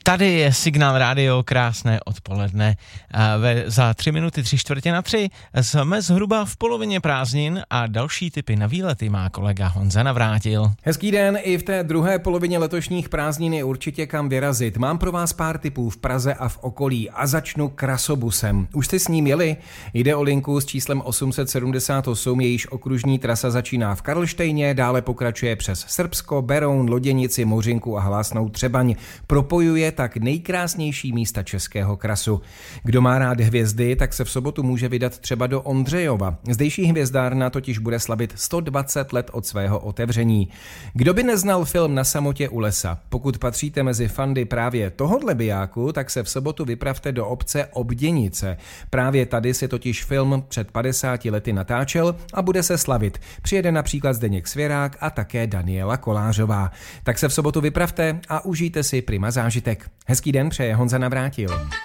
Tady je Signál rádio, krásné odpoledne. Za 3 minuty 3:45 jsme zhruba v polovině prázdnin a další tipy na výlety má kolega Honza Navrátil. Hezký den, i v té druhé polovině letošních prázdnin je určitě kam vyrazit. Mám pro vás pár tipů v Praze a v okolí a začnu krasobusem. Už jste s ním jeli? Jde o linku s číslem 878, jejíž okružní trasa začíná v Karlštejně, dále pokračuje přes Srbsko, Beroun, Loděnici, Mořinku a Hlásnou Třebaň. Propojuje tak nejkrásnější místa českého krasu. Kdo má rád hvězdy, tak se v sobotu může vydat třeba do Ondřejova. Zdejší hvězdárna totiž bude slavit 120 let od svého otevření. Kdo by neznal film Na samotě u lesa? Pokud patříte mezi fandy právě tohodle bijáku, tak se v sobotu vypravte do obce Obděnice. Právě tady si totiž film před 50 lety natáčel a bude se slavit. Přijede například Zdeněk Svěrák a také Daniela Kolářová. Tak se v sobotu vypravte a užijte si prima zážitek. Hezký den přeje Honza Navrátil.